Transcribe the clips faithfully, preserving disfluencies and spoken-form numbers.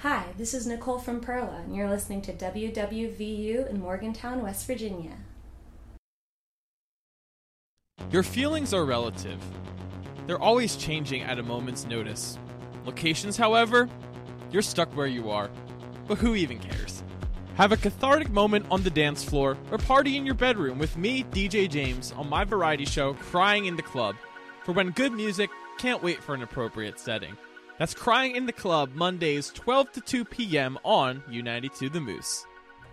Hi, this is Nicole from Perla, and you're listening to W W V U in Morgantown, West Virginia. Your feelings are relative. They're always changing at a moment's notice. Locations, however, you're stuck where you are. But who even cares? Have a cathartic moment on the dance floor or party in your bedroom with me, D J James, on my variety show, Crying in the Club, for when good music can't wait for an appropriate setting. That's Crying in the Club, Mondays, twelve to two p.m. on U ninety-two The Moose.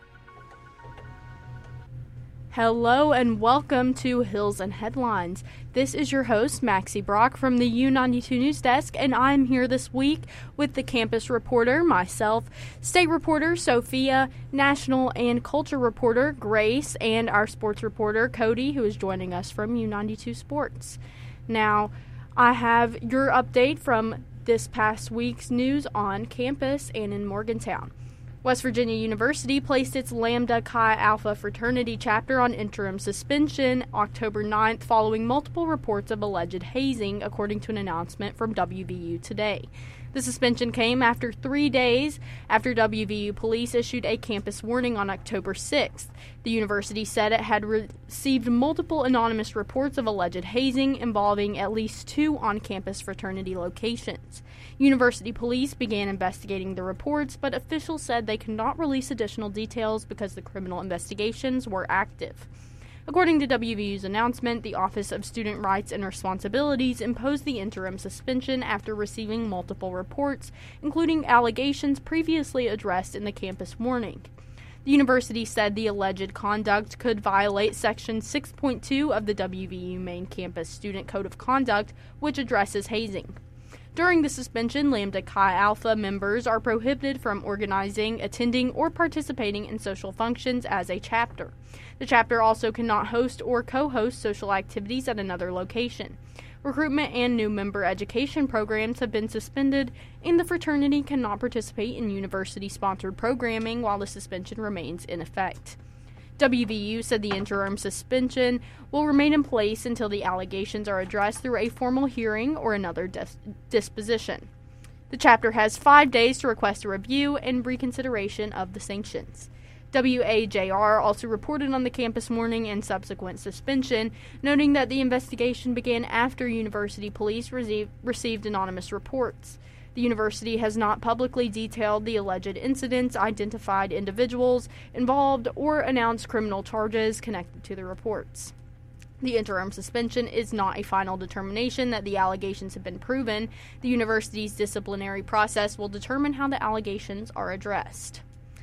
Hello and welcome to Hills and Headlines. This is your host, Maxie Brock from the U ninety-two News Desk, and I'm here this week with the campus reporter, myself, state reporter, Sophia, national and culture reporter, Grace, and our sports reporter, Cody, who is joining us from U ninety-two Sports. Now, I have your update from this past week's news on campus and in Morgantown. West Virginia University placed its Lambda Chi Alpha fraternity chapter on interim suspension October ninth following multiple reports of alleged hazing, according to an announcement from W V U Today. The suspension came after three days after W V U police issued a campus warning on October sixth. The university said it had re- received multiple anonymous reports of alleged hazing involving at least two on-campus fraternity locations. University police began investigating the reports, but officials said they could not release additional details because the criminal investigations were active. According to W V U's announcement, the Office of Student Rights and Responsibilities imposed the interim suspension after receiving multiple reports, including allegations previously addressed in the campus warning. The university said the alleged conduct could violate Section six point two of the W V U Main Campus Student Code of Conduct, which addresses hazing. During the suspension, Lambda Chi Alpha members are prohibited from organizing, attending, or participating in social functions as a chapter. The chapter also cannot host or co-host social activities at another location. Recruitment and new member education programs have been suspended, and the fraternity cannot participate in university-sponsored programming while the suspension remains in effect. W V U said the interim suspension will remain in place until the allegations are addressed through a formal hearing or another dis- disposition. The chapter has five days to request a review and reconsideration of the sanctions. W A J R also reported on the campus warning and subsequent suspension, noting that the investigation began after university police received, received anonymous reports. The university has not publicly detailed the alleged incidents, identified individuals involved, or announced criminal charges connected to the reports. The interim suspension is not a final determination that the allegations have been proven. The university's disciplinary process will determine how the allegations are addressed.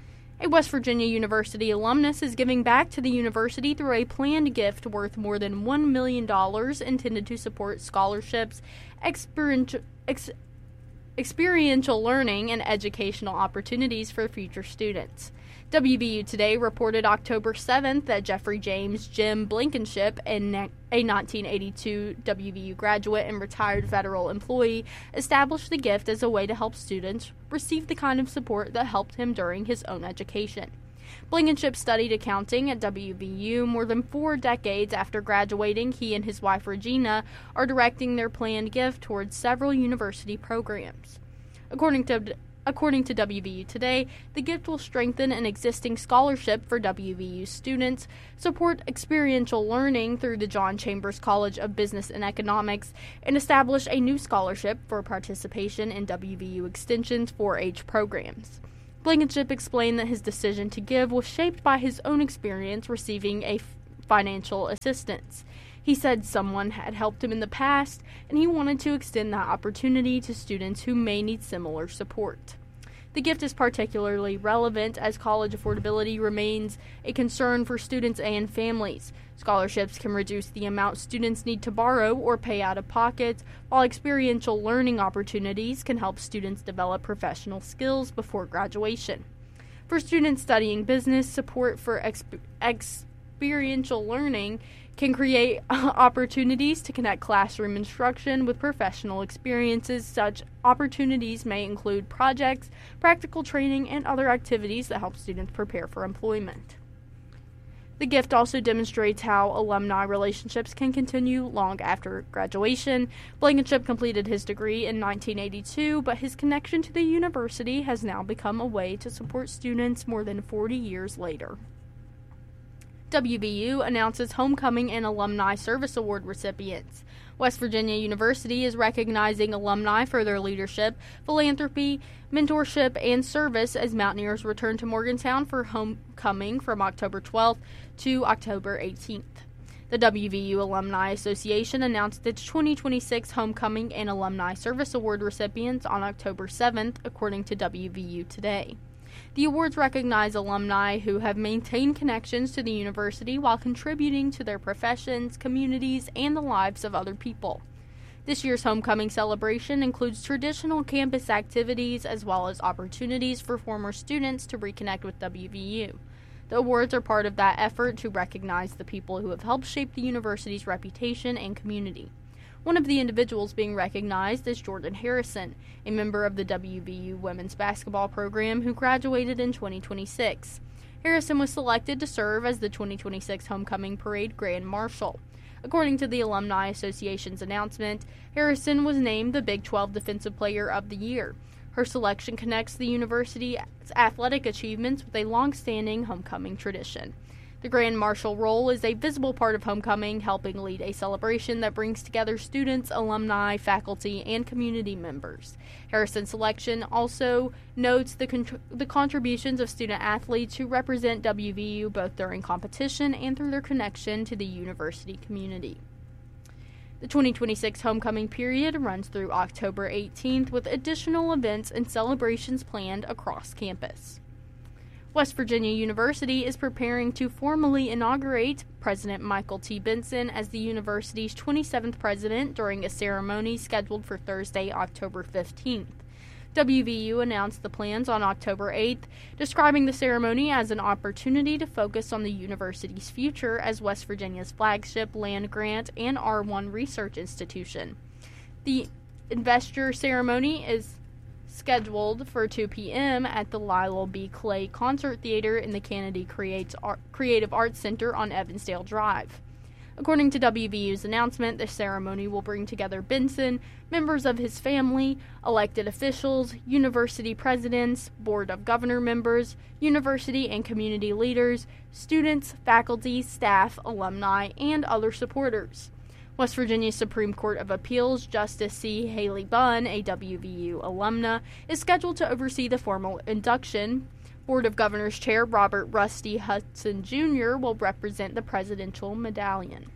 A West Virginia University alumnus is giving back to the university through a planned gift worth more than one million dollars intended to support scholarships, experiential ex- experiential learning, and educational opportunities for future students. W V U Today reported October seventh that Jeffrey James Jim Blankenship, a nineteen eighty-two W V U graduate and retired federal employee, established the gift as a way to help students receive the kind of support that helped him during his own education. Blankenship studied accounting at W V U. More than four decades after graduating, he and his wife Regina are directing their planned gift towards several university programs. According to According to W V U Today, the gift will strengthen an existing scholarship for W V U students, support experiential learning through the John Chambers College of Business and Economics, and establish a new scholarship for participation in W V U Extension's four H programs. Blankenship explained that his decision to give was shaped by his own experience receiving a f- financial assistance. He said someone had helped him in the past, and he wanted to extend that opportunity to students who may need similar support. The gift is particularly relevant as college affordability remains a concern for students and families. Scholarships can reduce the amount students need to borrow or pay out of pocket, while experiential learning opportunities can help students develop professional skills before graduation. For students studying business, support for exp- experiential learning can create opportunities to connect classroom instruction with professional experiences. Such opportunities may include projects, practical training, and other activities that help students prepare for employment. The gift also demonstrates how alumni relationships can continue long after graduation. Blankenship completed his degree in nineteen eighty-two, but his connection to the university has now become a way to support students more than forty years later. W V U announces Homecoming and Alumni Service Award recipients. West Virginia University is recognizing alumni for their leadership, philanthropy, mentorship, and service as Mountaineers return to Morgantown for homecoming from October twelfth to October eighteenth. The W V U Alumni Association announced its twenty twenty-six Homecoming and Alumni Service Award recipients on October seventh, according to W V U Today. The awards recognize alumni who have maintained connections to the university while contributing to their professions, communities, and the lives of other people. This year's homecoming celebration includes traditional campus activities as well as opportunities for former students to reconnect with W V U. The awards are part of that effort to recognize the people who have helped shape the university's reputation and community. One of the individuals being recognized is Jordan Harrison, a member of the W V U women's basketball program who graduated in twenty twenty-six. Harrison was selected to serve as the twenty twenty-six Homecoming Parade Grand Marshal. According to the Alumni Association's announcement, Harrison was named the Big twelve Defensive Player of the Year. Her selection connects the university's athletic achievements with a long-standing homecoming tradition. The Grand Marshal role is a visible part of homecoming, helping lead a celebration that brings together students, alumni, faculty, and community members. Harrison's selection also notes the, con- the contributions of student athletes who represent W V U both during competition and through their connection to the university community. The twenty twenty-six homecoming period runs through October eighteenth with additional events and celebrations planned across campus. West Virginia University is preparing to formally inaugurate President Michael T. Benson as the university's twenty-seventh president during a ceremony scheduled for Thursday, October fifteenth. W V U announced the plans on October eighth, describing the ceremony as an opportunity to focus on the university's future as West Virginia's flagship land-grant and R one research institution. The investor ceremony is scheduled for two p.m. at the Lyle B. Clay Concert Theater in the Kennedy Creative Arts Center on Evansdale Drive. According to W V U's announcement, the ceremony will bring together Benson, members of his family, elected officials, university presidents, board of governor members, university and community leaders, students, faculty, staff, alumni, and other supporters. West Virginia Supreme Court of Appeals Justice C. Haley Bunn, a W V U alumna, is scheduled to oversee the formal induction. Board of Governors Chair Robert Rusty Hudson Junior will represent the Presidential Medallion.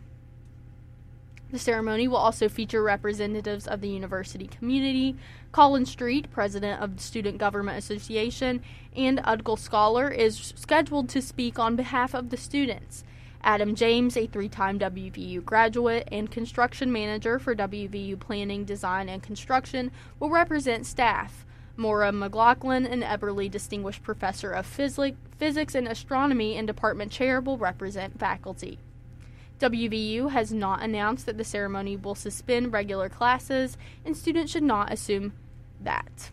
The ceremony will also feature representatives of the university community. Colin Street, president of the Student Government Association, and Udgall Scholar is scheduled to speak on behalf of the students. Adam James, a three-time W V U graduate and construction manager for W V U Planning, Design, and Construction, will represent staff. Maura McLaughlin, an Eberly Distinguished Professor of Phys- Physics and Astronomy and Department Chair, will represent faculty. W V U has not announced that the ceremony will suspend regular classes, and students should not assume that.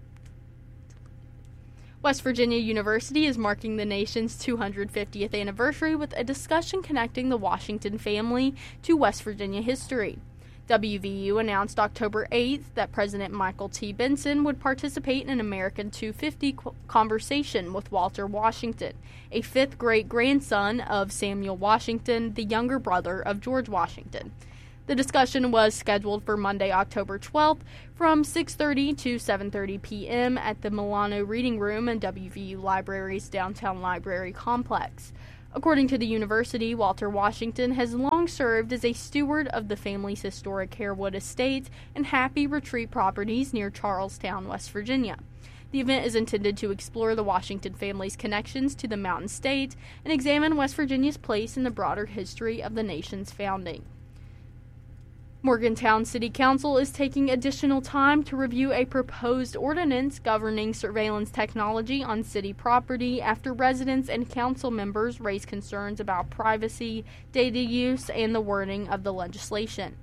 West Virginia University is marking the nation's two hundred fiftieth anniversary with a discussion connecting the Washington family to West Virginia history. W V U announced October eighth that President Michael T. Benson would participate in an American two fifty conversation with Walter Washington, a fifth great-grandson of Samuel Washington, the younger brother of George Washington. The discussion was scheduled for Monday, October twelfth from six thirty to seven thirty p.m. at the Milano Reading Room in W V U Library's downtown library complex. According to the university, Walter Washington has long served as a steward of the family's historic Harewood Estate and Happy Retreat properties near Charlestown, West Virginia. The event is intended to explore the Washington family's connections to the Mountain State and examine West Virginia's place in the broader history of the nation's founding. Morgantown City Council is taking additional time to review a proposed ordinance governing surveillance technology on city property after residents and council members raised concerns about privacy, data use, and the wording of the legislation.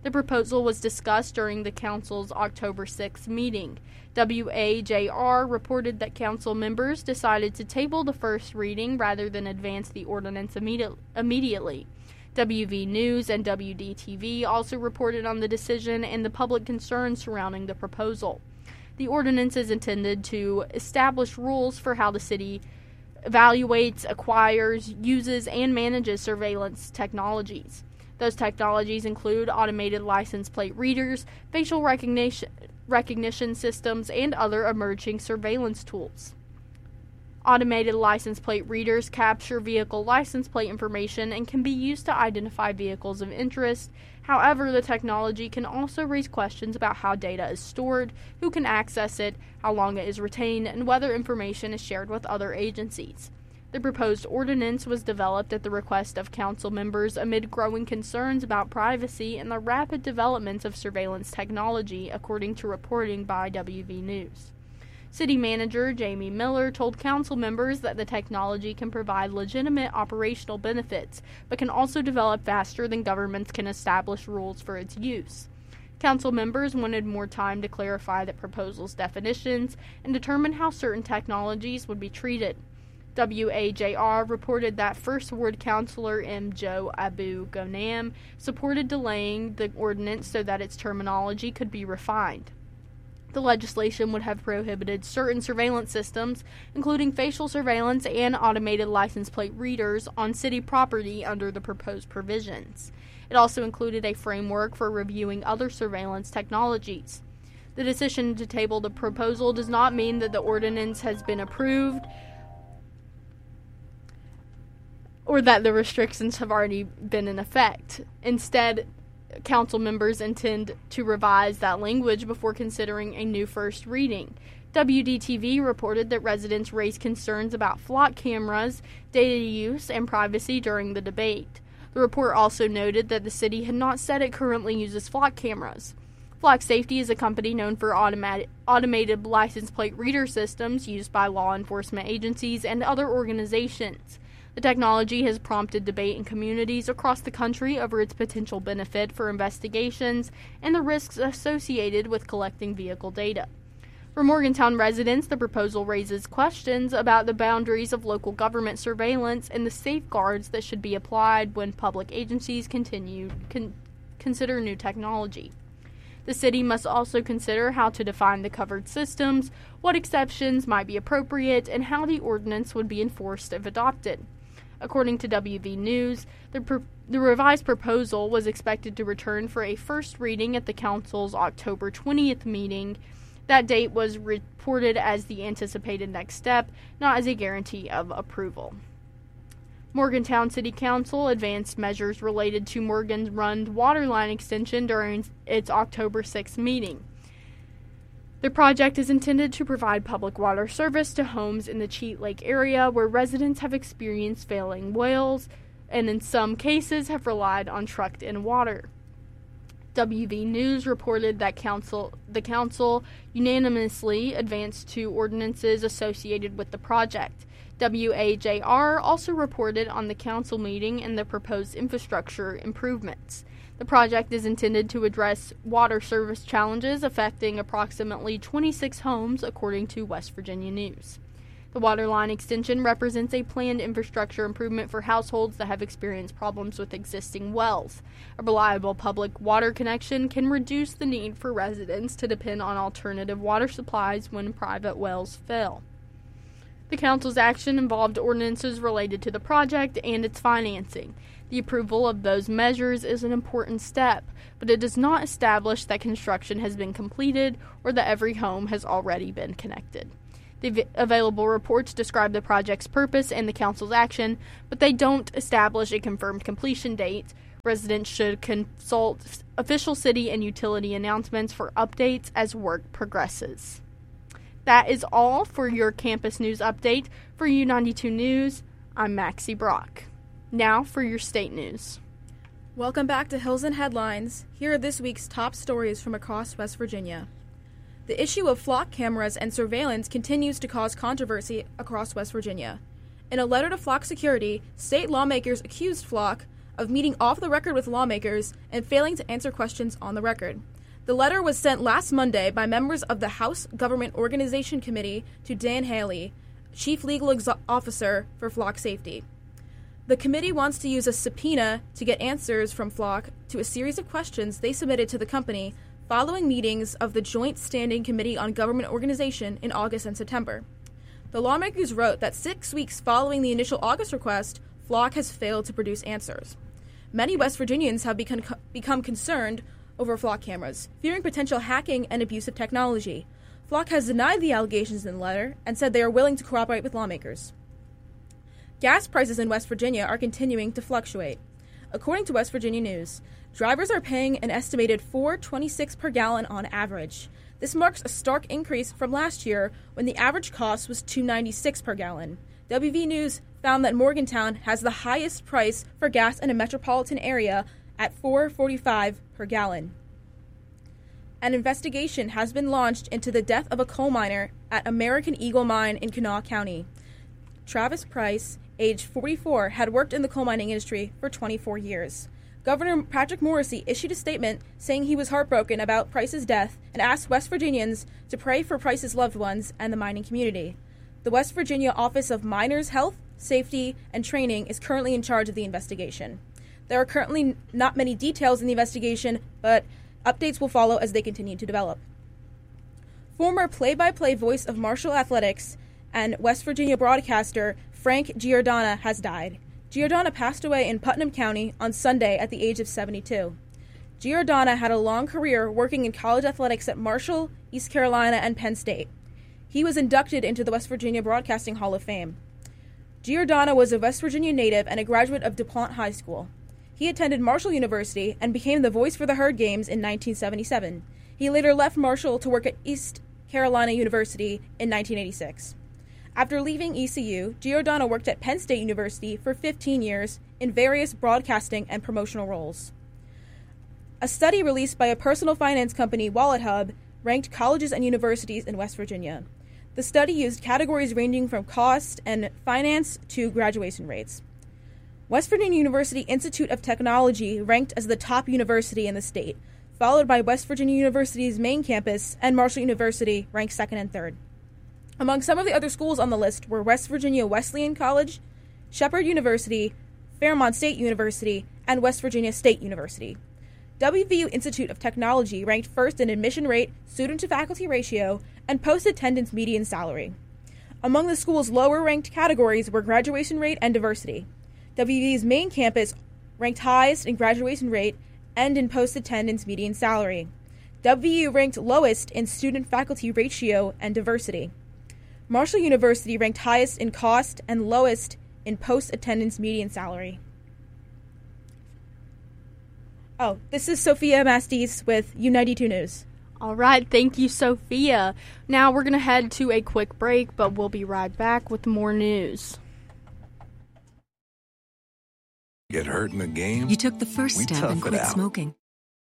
The proposal was discussed during the council's October sixth meeting. W A J R reported that council members decided to table the first reading rather than advance the ordinance immedi- immediately. W V News and W D T V also reported on the decision and the public concerns surrounding the proposal. The ordinance is intended to establish rules for how the city evaluates, acquires, uses, and manages surveillance technologies. Those technologies include automated license plate readers, facial recognition, recognition systems, and other emerging surveillance tools. Automated license plate readers capture vehicle license plate information and can be used to identify vehicles of interest. However, the technology can also raise questions about how data is stored, who can access it, how long it is retained, and whether information is shared with other agencies. The proposed ordinance was developed at the request of council members amid growing concerns about privacy and the rapid development of surveillance technology, according to reporting by W V News. City Manager Jamie Miller told council members that the technology can provide legitimate operational benefits, but can also develop faster than governments can establish rules for its use. Council members wanted more time to clarify the proposal's definitions and determine how certain technologies would be treated. W A J R reported that First Ward Councilor M. Joe Abu Ghanam supported delaying the ordinance so that its terminology could be refined. The legislation would have prohibited certain surveillance systems, including facial surveillance and automated license plate readers, on city property under the proposed provisions. It also included a framework for reviewing other surveillance technologies. The decision to table the proposal does not mean that the ordinance has been approved or that the restrictions have already been in effect. Instead, council members intend to revise that language before considering a new first reading. W D T V reported that residents raised concerns about flock cameras, data use, and privacy during the debate. The report also noted that the city had not said it currently uses flock cameras. Flock Safety is a company known for automatic, automated license plate reader systems used by law enforcement agencies and other organizations. The technology has prompted debate in communities across the country over its potential benefit for investigations and the risks associated with collecting vehicle data. For Morgantown residents, the proposal raises questions about the boundaries of local government surveillance and the safeguards that should be applied when public agencies continue con- consider new technology. The city must also consider how to define the covered systems, what exceptions might be appropriate, and how the ordinance would be enforced if adopted. According to W V News, the, pro- the revised proposal was expected to return for a first reading at the council's October twentieth meeting. That date was reported as the anticipated next step, not as a guarantee of approval. Morgantown City Council advanced measures related to Morgan Run water line extension during its October sixth meeting. The project is intended to provide public water service to homes in the Cheat Lake area where residents have experienced failing wells and in some cases have relied on trucked-in water. W V News reported that council, the council unanimously advanced two ordinances associated with the project. W A J R also reported on the council meeting and the proposed infrastructure improvements. The project is intended to address water service challenges affecting approximately twenty-six homes, according to West Virginia News. The water line extension represents a planned infrastructure improvement for households that have experienced problems with existing wells. A reliable public water connection can reduce the need for residents to depend on alternative water supplies when private wells fail. The council's action involved ordinances related to the project and its financing. The approval of those measures is an important step, but it does not establish that construction has been completed or that every home has already been connected. The v- available reports describe the project's purpose and the council's action, but they don't establish a confirmed completion date. Residents should consult official city and utility announcements for updates as work progresses. That is all for your campus news update. For U ninety-two News, I'm Maxie Brock. Now for your state news. Welcome back to Hills and Headlines. Here are this week's top stories from across West Virginia. The issue of flock cameras and surveillance continues to cause controversy across West Virginia. In a letter to Flock Security, state lawmakers accused Flock of meeting off the record with lawmakers and failing to answer questions on the record. The letter was sent last Monday by members of the House Government Organization Committee to Dan Haley, Chief Legal Ex- Officer for Flock Safety. The committee wants to use a subpoena to get answers from Flock to a series of questions they submitted to the company following meetings of the Joint Standing Committee on Government Organization in August and September. The lawmakers wrote that six weeks following the initial August request, Flock has failed to produce answers. Many West Virginians have become, become concerned over Flock cameras, fearing potential hacking and abuse of technology. Flock has denied the allegations in the letter and said they are willing to cooperate with lawmakers. Gas prices in West Virginia are continuing to fluctuate. According to West Virginia News, drivers are paying an estimated four dollars and twenty-six cents per gallon on average. This marks a stark increase from last year when the average cost was two dollars and ninety-six cents per gallon. W V News found that Morgantown has the highest price for gas in a metropolitan area at four dollars and forty-five cents per gallon. An investigation has been launched into the death of a coal miner at American Eagle Mine in Kanawha County. Travis Price, age forty-four, had worked in the coal mining industry for twenty-four years. Governor Patrick Morrisey issued a statement saying he was heartbroken about Price's death and asked West Virginians to pray for Price's loved ones and the mining community. The West Virginia Office of Miners' Health, Safety, and Training is currently in charge of the investigation. There are currently not many details in the investigation, but updates will follow as they continue to develop. Former play-by-play voice of Marshall Athletics and West Virginia broadcaster Frank Giordana has died. Giordana passed away in Putnam County on Sunday at the age of seventy-two. Giordana had a long career working in college athletics at Marshall, East Carolina, and Penn State. He was inducted into the West Virginia Broadcasting Hall of Fame. Giordana was a West Virginia native and a graduate of DuPont High School. He attended Marshall University and became the voice for the Herd Games in nineteen seventy-seven. He later left Marshall to work at East Carolina University in nineteen eighty-six. After leaving E C U, Giordano worked at Penn State University for fifteen years in various broadcasting and promotional roles. A study released by a personal finance company, WalletHub, ranked colleges and universities in West Virginia. The study used categories ranging from cost and finance to graduation rates. West Virginia University Institute of Technology ranked as the top university in the state, followed by West Virginia University's main campus, and Marshall University ranked second and third. Among some of the other schools on the list were West Virginia Wesleyan College, Shepherd University, Fairmont State University, and West Virginia State University. W V U Institute of Technology ranked first in admission rate, student-to-faculty ratio, and post-attendance median salary. Among the school's lower-ranked categories were graduation rate and diversity. W V U's main campus ranked highest in graduation rate and in post-attendance median salary. W V U ranked lowest in student-faculty ratio and diversity. Marshall University ranked highest in cost and lowest in post-attendance median salary. Oh, this is Sophia Mastis with U ninety-two News. All right, thank you, Sophia. Now we're going to head to a quick break, but we'll be right back with more news. Get hurt in the game? You took the first we step and tough it quit out. smoking.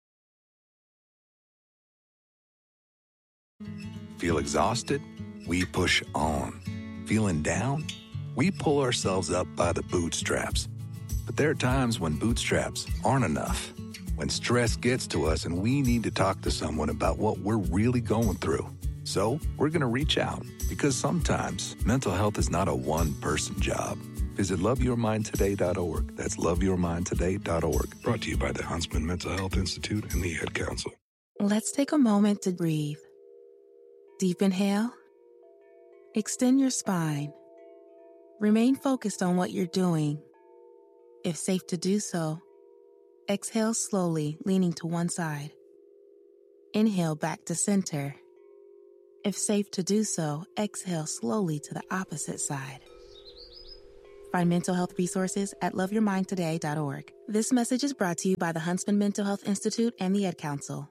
Feel exhausted? We push on. Feeling down? We pull ourselves up by the bootstraps. But there are times when bootstraps aren't enough. When stress gets to us and we need to talk to someone about what we're really going through. So we're going to reach out, because sometimes mental health is not a one-person job. Visit love your mind today dot org. That's love your mind today dot org. Brought to you by the Huntsman Mental Health Institute and the Ad Council. Let's take a moment to breathe. Deep inhale. Extend your spine. Remain focused on what you're doing. If safe to do so, exhale slowly, leaning to one side. Inhale back to center. If safe to do so, exhale slowly to the opposite side. Find mental health resources at love your mind today dot org. This message is brought to you by the Huntsman Mental Health Institute and the Ad Council.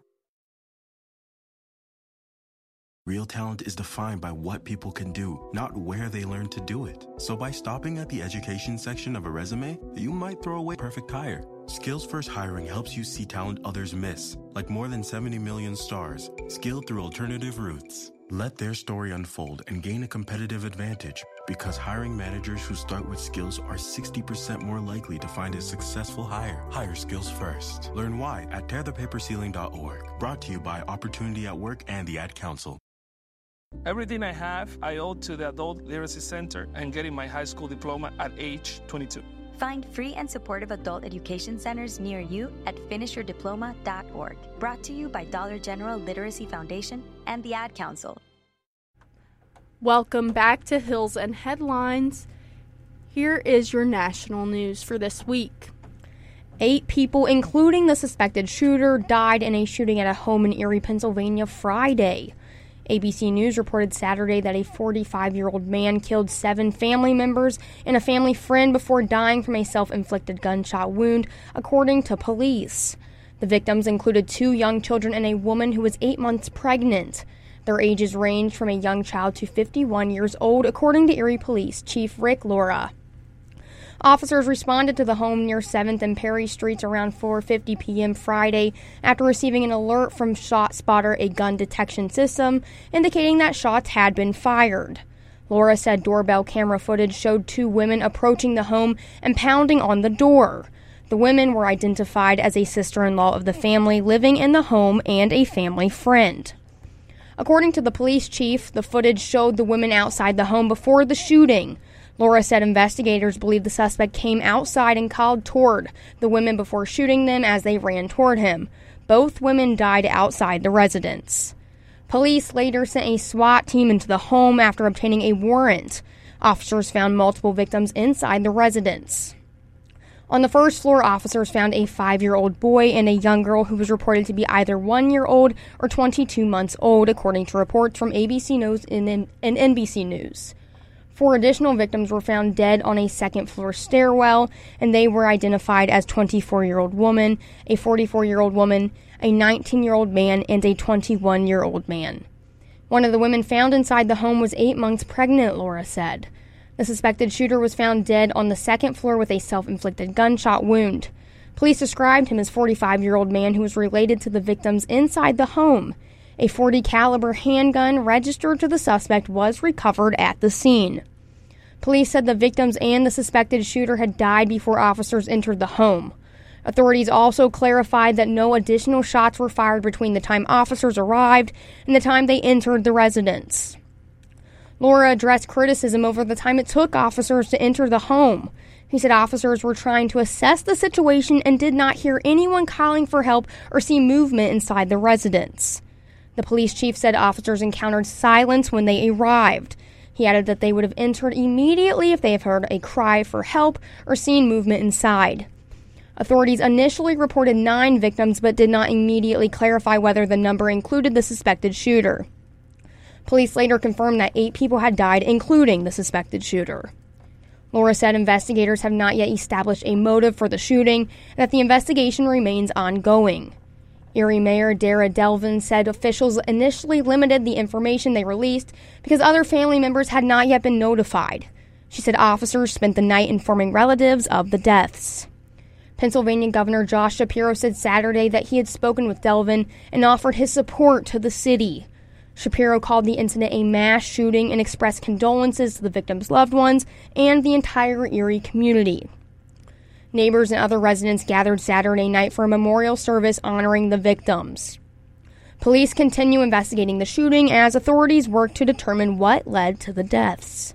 Real talent is defined by what people can do, not where they learn to do it. So by stopping at the education section of a resume, you might throw away perfect hire. Skills First Hiring helps you see talent others miss, like more than seventy million stars, skilled through alternative routes. Let their story unfold and gain a competitive advantage. because hiring managers who start with skills are sixty percent more likely to find a successful hire. Hire skills first. Learn why at tear the paper ceiling dot org. Brought to you by Opportunity at Work and the Ad Council. Everything I have, I owe to the Adult Literacy Center and getting my high school diploma at age twenty-two. Find free and supportive adult education centers near you at finish your diploma dot org. Brought to you by Dollar General Literacy Foundation and the Ad Council. Welcome back to Hills and Headlines. Here is your national news for this week. Eight people, including the suspected shooter, died in a shooting at a home in Erie, Pennsylvania Friday. A B C News reported Saturday that a forty-five-year-old man killed seven family members and a family friend before dying from a self-inflicted gunshot wound, according to police. The victims included two young children and a woman who was eight months pregnant. Their ages ranged from a young child to fifty-one years old, according to Erie Police Chief Rick Laura. Officers responded to the home near seventh and Perry Streets around four fifty p.m. Friday after receiving an alert from ShotSpotter, a gun detection system, indicating that shots had been fired. Laura said doorbell camera footage showed two women approaching the home and pounding on the door. The women were identified as a sister-in-law of the family living in the home and a family friend. According to the police chief, the footage showed the women outside the home before the shooting. Laura said investigators believe the suspect came outside and called toward the women before shooting them as they ran toward him. Both women died outside the residence. Police later sent a SWAT team into the home after obtaining a warrant. Officers found multiple victims inside the residence. On the first floor, officers found a five-year-old boy and a young girl who was reported to be either one-year-old or twenty-two months old, according to reports from A B C News and N B C News. Four additional victims were found dead on a second-floor stairwell, and they were identified as twenty-four-year-old woman, a forty-four-year-old woman, a nineteen-year-old man, and a twenty-one-year-old man. One of the women found inside the home was eight months pregnant, Laura said. The suspected shooter was found dead on the second floor with a self-inflicted gunshot wound. Police described him as a forty-five-year-old man who was related to the victims inside the home. A forty caliber handgun registered to the suspect was recovered at the scene. Police said the victims and the suspected shooter had died before officers entered the home. Authorities also clarified that no additional shots were fired between the time officers arrived and the time they entered the residence. Laura addressed criticism over the time it took officers to enter the home. He said officers were trying to assess the situation and did not hear anyone calling for help or see movement inside the residence. The police chief said officers encountered silence when they arrived. He added that they would have entered immediately if they have heard a cry for help or seen movement inside. Authorities initially reported nine victims but did not immediately clarify whether the number included the suspected shooter. Police later confirmed that eight people had died, including the suspected shooter. Laura said investigators have not yet established a motive for the shooting and that the investigation remains ongoing. Erie Mayor Dara Delvin said officials initially limited the information they released because other family members had not yet been notified. She said officers spent the night informing relatives of the deaths. Pennsylvania Governor Josh Shapiro said Saturday that he had spoken with Delvin and offered his support to the city. Shapiro called the incident a mass shooting and expressed condolences to the victims' loved ones and the entire Erie community. Neighbors and other residents gathered Saturday night for a memorial service honoring the victims. Police continue investigating the shooting as authorities work to determine what led to the deaths.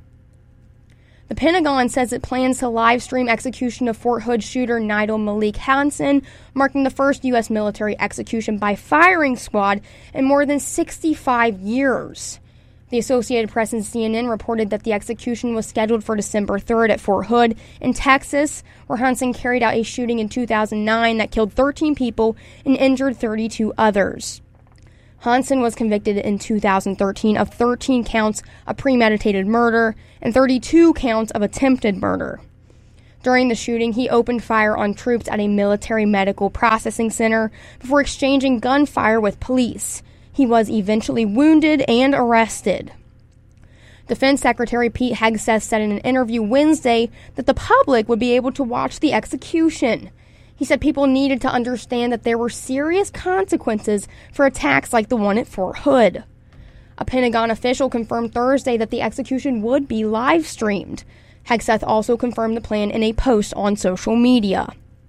The Pentagon says it plans to live stream execution of Fort Hood shooter Nidal Malik Hansen, marking the first U S military execution by firing squad in more than sixty-five years. The Associated Press and C N N reported that the execution was scheduled for December third at Fort Hood in Texas, where Hansen carried out a shooting in two thousand nine that killed thirteen people and injured thirty-two others. Hansen was convicted in two thousand thirteen of thirteen counts of premeditated murder and thirty-two counts of attempted murder. During the shooting, he opened fire on troops at a military medical processing center before exchanging gunfire with police. He was eventually wounded and arrested. Defense Secretary Pete Hegseth said in an interview Wednesday that the public would be able to watch the execution. He said people needed to understand that there were serious consequences for attacks like the one at Fort Hood. A Pentagon official confirmed Thursday that the execution would be live-streamed. Hegseth also confirmed the plan in a post on social media.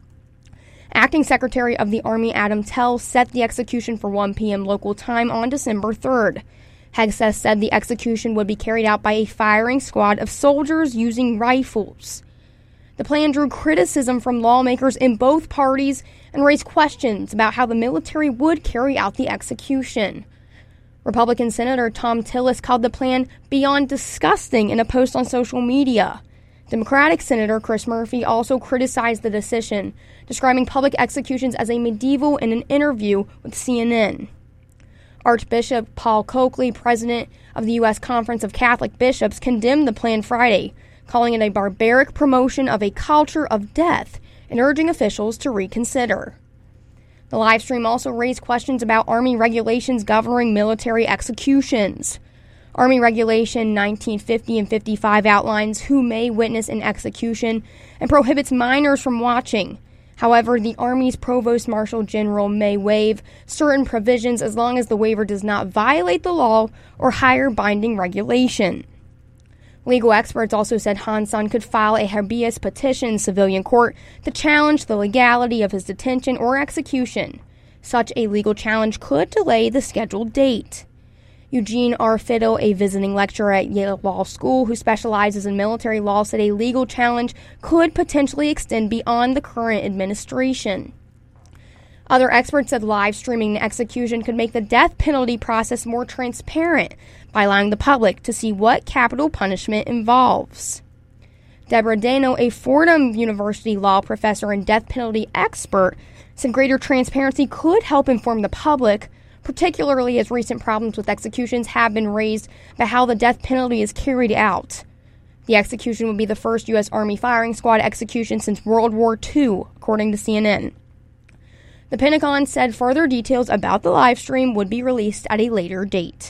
Acting Secretary of the Army Adam Tell set the execution for one p.m. local time on December third. Hegseth said the execution would be carried out by a firing squad of soldiers using rifles. The plan drew criticism from lawmakers in both parties and raised questions about how the military would carry out the execution. Republican Senator Thom Tillis called the plan beyond disgusting in a post on social media. Democratic Senator Chris Murphy also criticized the decision, describing public executions as a medieval in an interview with C N N. Archbishop Paul Coakley, president of the U S Conference of Catholic Bishops, condemned the plan Friday, calling it a barbaric promotion of a culture of death and urging officials to reconsider. The live stream also raised questions about Army regulations governing military executions. Army Regulation nineteen fifty and fifty-five outlines who may witness an execution and prohibits minors from watching. However, the Army's Provost Marshal General may waive certain provisions as long as the waiver does not violate the law or higher binding regulation. Legal experts also said Han Son could file a habeas petition in civilian court to challenge the legality of his detention or execution. Such a legal challenge could delay the scheduled date. Eugene R. Fiddle, a visiting lecturer at Yale Law School who specializes in military law, said a legal challenge could potentially extend beyond the current administration. Other experts said live streaming the execution could make the death penalty process more transparent by allowing the public to see what capital punishment involves. Deborah Dano, a Fordham University law professor and death penalty expert, said greater transparency could help inform the public, particularly as recent problems with executions have been raised about how the death penalty is carried out. The execution would be the first U S. Army firing squad execution since World War Two, according to C N N. The Pentagon said further details about the live stream would be released at a later date.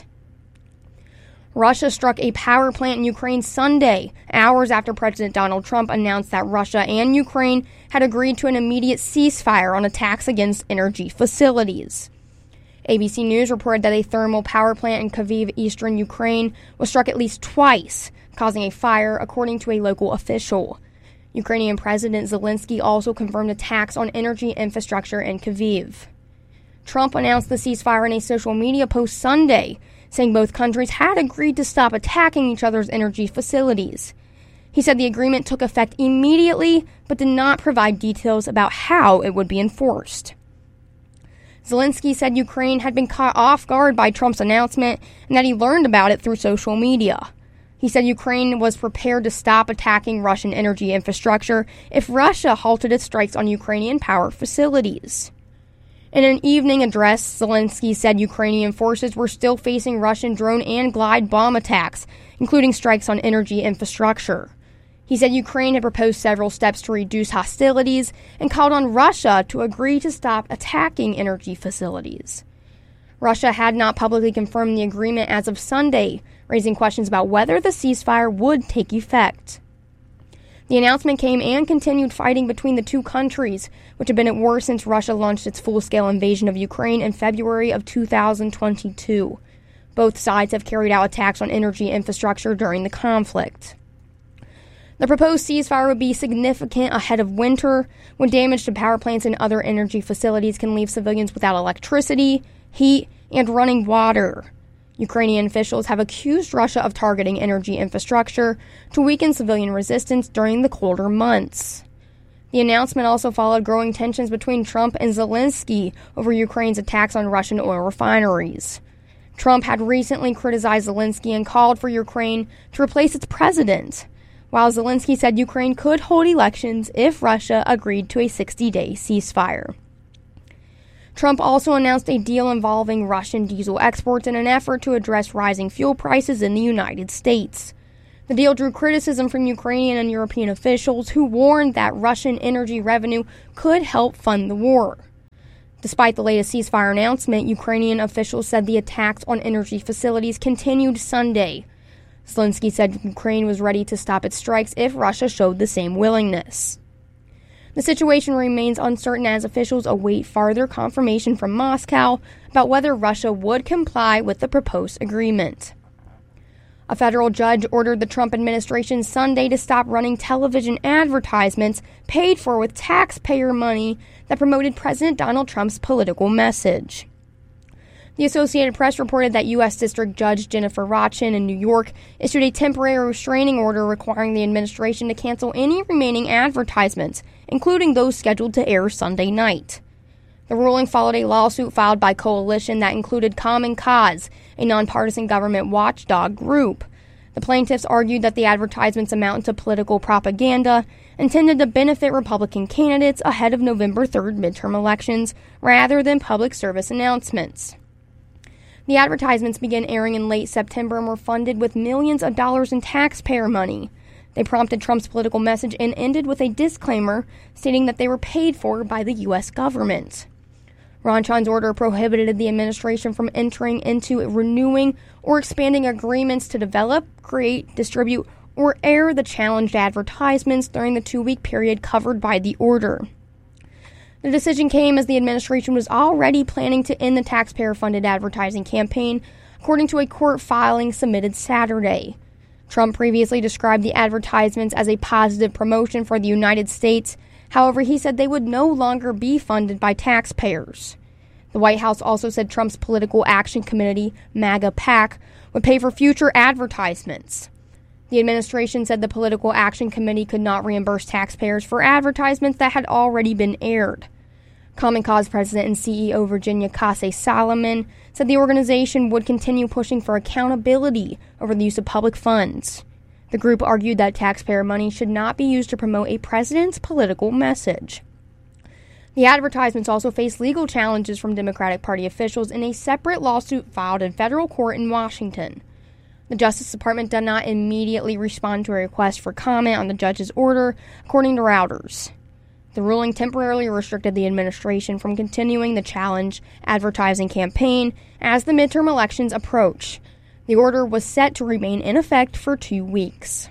Russia struck a power plant in Ukraine Sunday, hours after President Donald Trump announced that Russia and Ukraine had agreed to an immediate ceasefire on attacks against energy facilities. A B C News reported that a thermal power plant in Kyiv, eastern Ukraine, was struck at least twice, causing a fire, according to a local official. Ukrainian President Zelensky also confirmed attacks on energy infrastructure in Kyiv. Trump announced the ceasefire in a social media post Sunday, saying both countries had agreed to stop attacking each other's energy facilities. He said the agreement took effect immediately, but did not provide details about how it would be enforced. Zelensky said Ukraine had been caught off guard by Trump's announcement and that he learned about it through social media. He said Ukraine was prepared to stop attacking Russian energy infrastructure if Russia halted its strikes on Ukrainian power facilities. In an evening address, Zelensky said Ukrainian forces were still facing Russian drone and glide bomb attacks, including strikes on energy infrastructure. He said Ukraine had proposed several steps to reduce hostilities and called on Russia to agree to stop attacking energy facilities. Russia had not publicly confirmed the agreement as of Sunday, raising questions about whether the ceasefire would take effect. The announcement came and continued fighting between the two countries, which have been at war since Russia launched its full-scale invasion of Ukraine in February of two thousand twenty-two. Both sides have carried out attacks on energy infrastructure during the conflict. The proposed ceasefire would be significant ahead of winter, when damage to power plants and other energy facilities can leave civilians without electricity, heat, and running water. Ukrainian officials have accused Russia of targeting energy infrastructure to weaken civilian resistance during the colder months. The announcement also followed growing tensions between Trump and Zelensky over Ukraine's attacks on Russian oil refineries. Trump had recently criticized Zelensky and called for Ukraine to replace its president, while Zelensky said Ukraine could hold elections if Russia agreed to a sixty-day ceasefire. Trump also announced a deal involving Russian diesel exports in an effort to address rising fuel prices in the United States. The deal drew criticism from Ukrainian and European officials who warned that Russian energy revenue could help fund the war. Despite the latest ceasefire announcement, Ukrainian officials said the attacks on energy facilities continued Sunday. Zelensky said Ukraine was ready to stop its strikes if Russia showed the same willingness. The situation remains uncertain as officials await further confirmation from Moscow about whether Russia would comply with the proposed agreement. A federal judge ordered the Trump administration Sunday to stop running television advertisements paid for with taxpayer money that promoted President Donald Trump's political message. The Associated Press reported that U S District Judge Jennifer Rochin in New York issued a temporary restraining order requiring the administration to cancel any remaining advertisements, including those scheduled to air Sunday night. The ruling followed a lawsuit filed by Coalition that included Common Cause, a nonpartisan government watchdog group. The plaintiffs argued that the advertisements amount to political propaganda intended to benefit Republican candidates ahead of November third midterm elections rather than public service announcements. The advertisements began airing in late September and were funded with millions of dollars in taxpayer money. They prompted Trump's political message and ended with a disclaimer stating that they were paid for by the U S government. Ronchin's order prohibited the administration from entering into renewing or expanding agreements to develop, create, distribute, or air the challenged advertisements during the two-week period covered by the order. The decision came as the administration was already planning to end the taxpayer-funded advertising campaign, according to a court filing submitted Saturday. Trump previously described the advertisements as a positive promotion for the United States. However, he said they would no longer be funded by taxpayers. The White House also said Trump's Political Action Committee, MAGA PAC, would pay for future advertisements. The administration said the Political Action Committee could not reimburse taxpayers for advertisements that had already been aired. Common Cause President and C E O Virginia Casey-Solomon said the organization would continue pushing for accountability over the use of public funds. The group argued that taxpayer money should not be used to promote a president's political message. The advertisements also face legal challenges from Democratic Party officials in a separate lawsuit filed in federal court in Washington. The Justice Department did not immediately respond to a request for comment on the judge's order, according to Reuters. The ruling temporarily restricted the administration from continuing the challenge advertising campaign as the midterm elections approach. The order was set to remain in effect for two weeks.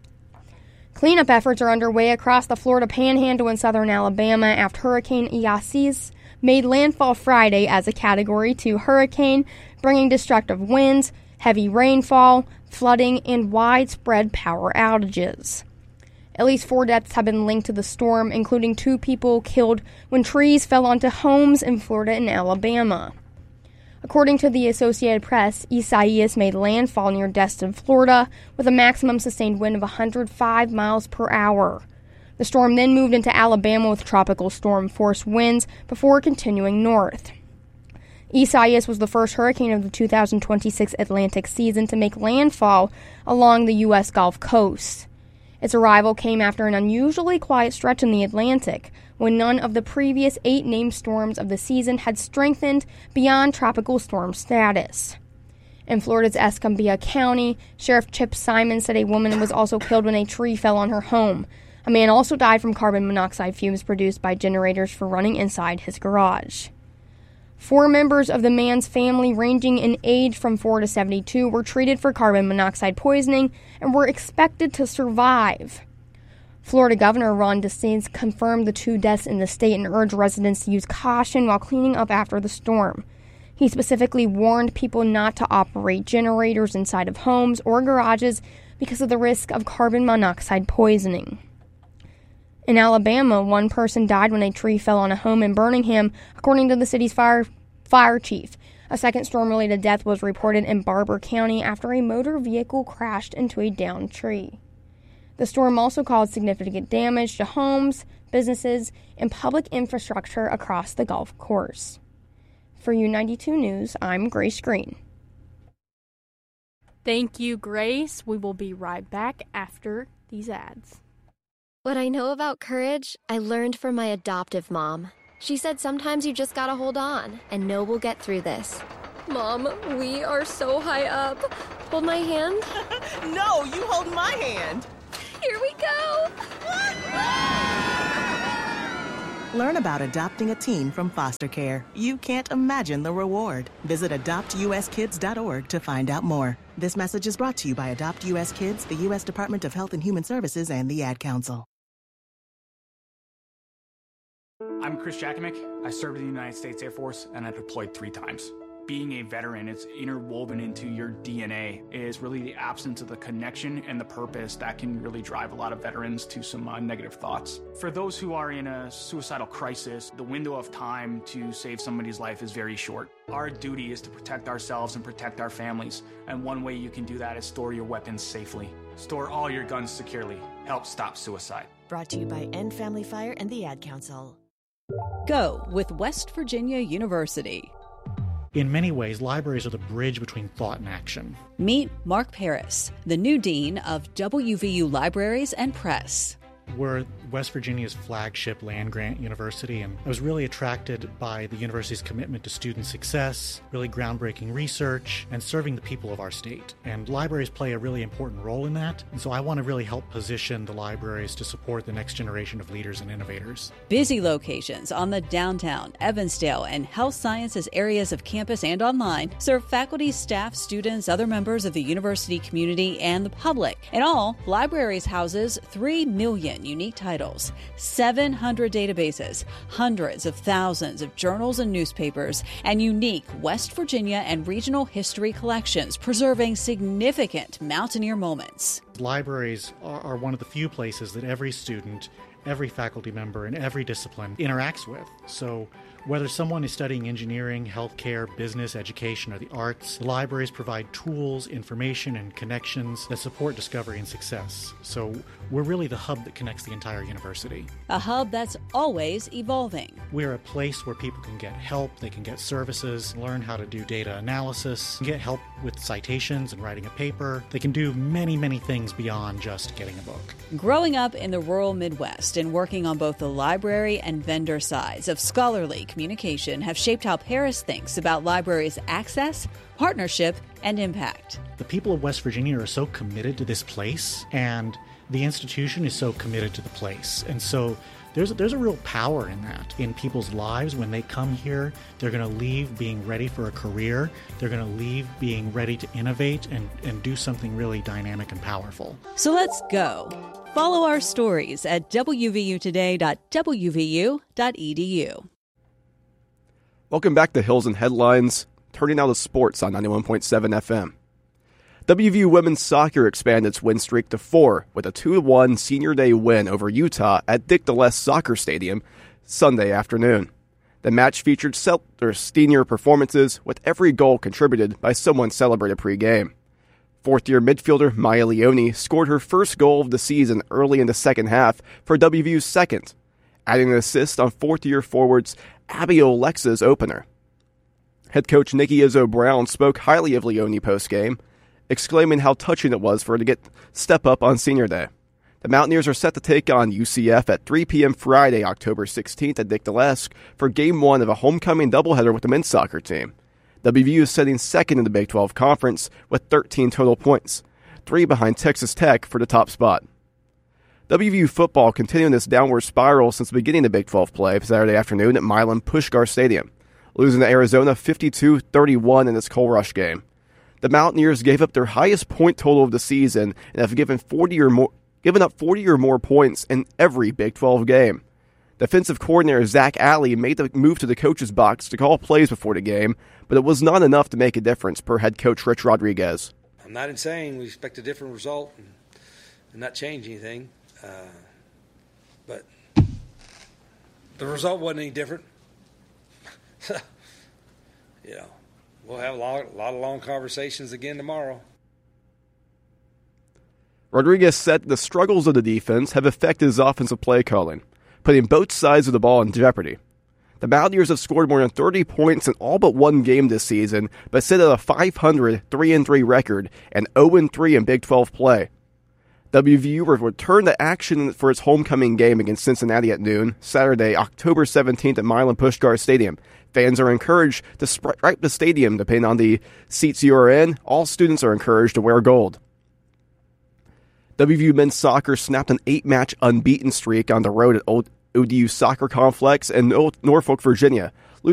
Cleanup efforts are underway across the Florida Panhandle in southern Alabama after Hurricane Isaias made landfall Friday as a Category two hurricane, bringing destructive winds, heavy rainfall, flooding, and widespread power outages. At least four deaths have been linked to the storm, including two people killed when trees fell onto homes in Florida and Alabama. According to the Associated Press, Isaias made landfall near Destin, Florida, with a maximum sustained wind of one hundred five miles per hour. The storm then moved into Alabama with tropical storm-force winds before continuing north. Isaias was the first hurricane of the two thousand twenty-six Atlantic season to make landfall along the U S Gulf Coast. Its arrival came after an unusually quiet stretch in the Atlantic, when none of the previous eight named storms of the season had strengthened beyond tropical storm status. In Florida's Escambia County, Sheriff Chip Simon said a woman was also killed when a tree fell on her home. A man also died from carbon monoxide fumes produced by generators for running inside his garage. Four members of the man's family, ranging in age from four to seventy-two, were treated for carbon monoxide poisoning and were expected to survive. Florida Governor Ron DeSantis confirmed the two deaths in the state and urged residents to use caution while cleaning up after the storm. He specifically warned people not to operate generators inside of homes or garages because of the risk of carbon monoxide poisoning. In Alabama, one person died when a tree fell on a home in Birmingham, according to the city's fire fire chief. A second storm-related death was reported in Barber County after a motor vehicle crashed into a downed tree. The storm also caused significant damage to homes, businesses, and public infrastructure across the Gulf Coast. For U ninety-two News, I'm Grace Green. Thank you, Grace. We will be right back after these ads. What I know about courage, I learned from my adoptive mom. She said sometimes you just gotta hold on and know we'll get through this. Mom, we are so high up. Hold my hand. No, you hold my hand. Here we go. Learn about adopting a teen from foster care. You can't imagine the reward. Visit adopt u s kids dot org to find out more. This message is brought to you by Adopt U S Kids, the U S Department of Health and Human Services, and the Ad Council. I'm Chris Jakimick. I served in the United States Air Force and I deployed three times. Being a veteran, it's interwoven into your D N A, is really the absence of the connection and the purpose that can really drive a lot of veterans to some uh, negative thoughts. For those who are in a suicidal crisis, the window of time to save somebody's life is very short. Our duty is to protect ourselves and protect our families, and one way you can do that is store your weapons safely. Store all your guns securely. Help stop suicide. Brought to you by End Family Fire and the Ad Council. Go with West Virginia University. In many ways, libraries are the bridge between thought and action. Meet Mark Paris, the new dean of W V U Libraries and Press. We're West Virginia's flagship land-grant university, and I was really attracted by the university's commitment to student success, really groundbreaking research, and serving the people of our state. And libraries play a really important role in that, and so I want to really help position the libraries to support the next generation of leaders and innovators. Busy locations on the downtown, Evansdale, and health sciences areas of campus and online serve faculty, staff, students, other members of the university community, and the public. In all, libraries houses three million unique titles, seven hundred databases, hundreds of thousands of journals and newspapers, and unique West Virginia and regional history collections preserving significant mountaineer moments. Libraries are, are one of the few places that every student, every faculty member, and every discipline interacts with. So whether someone is studying engineering, healthcare, business, education, or the arts, the libraries provide tools, information, and connections that support discovery and success. So we're really the hub that connects the entire university. A hub that's always evolving. We're a place where people can get help, they can get services, learn how to do data analysis, get help with citations and writing a paper. They can do many, many things beyond just getting a book. Growing up in the rural Midwest and working on both the library and vendor sides of scholarly communication have shaped how Paris thinks about libraries' access, partnership, and impact. The people of West Virginia are so committed to this place, and the institution is so committed to the place. And so there's a, there's a real power in that, in people's lives. When they come here, they're going to leave being ready for a career. They're going to leave being ready to innovate and, and do something really dynamic and powerful. So let's go. Follow our stories at w v u today dot w v u dot e d u. Welcome back to Hills and Headlines, turning now to sports on ninety-one point seven F M. W V U women's soccer expanded its win streak to four with a two to one Senior Day win over Utah at Dick DeLess Soccer Stadium Sunday afternoon. The match featured their senior performances, with every goal contributed by someone celebrated pregame. Fourth-year midfielder Maya Leone scored her first goal of the season early in the second half for W V U's second, adding an assist on fourth-year forwards Abby Olexa's opener. Head coach Nikki Izzo Brown spoke highly of Leone post-game, exclaiming how touching it was for her to get step up on Senior Day. The Mountaineers are set to take on U C F at three p.m. Friday, October sixteenth at Dick DeLess for Game one of a homecoming doubleheader with the men's soccer team. W V U is sitting second in the Big twelve Conference with thirteen total points, three behind Texas Tech for the top spot. W V U football continuing this downward spiral since the beginning of the Big twelve play Saturday afternoon at Milan Puskar Stadium, losing to Arizona fifty-two thirty-one in its Coal Rush game. The Mountaineers gave up their highest point total of the season and have given forty or more, given up forty or more points in every Big twelve game. Defensive coordinator Zach Alley made the move to the coach's box to call plays before the game, but it was not enough to make a difference, per head coach Rich Rodriguez. I'm not saying we expect a different result and, and not change anything, uh, but the result wasn't any different. You know, we'll have a lot, a lot of long conversations again tomorrow. Rodriguez said the struggles of the defense have affected his offensive play calling, putting both sides of the ball in jeopardy. The Mountaineers have scored more than thirty points in all but one game this season, but sit at a five hundred three and three record and oh and three in Big twelve play. W V U will return to action for its homecoming game against Cincinnati at noon, Saturday, October seventeenth at Milan Puskar Stadium. Fans are encouraged to stripe the stadium depending on the seats you are in. All students are encouraged to wear gold. W V U men's soccer snapped an eight-match unbeaten streak on the road at O D U Soccer Complex in Norfolk, Virginia,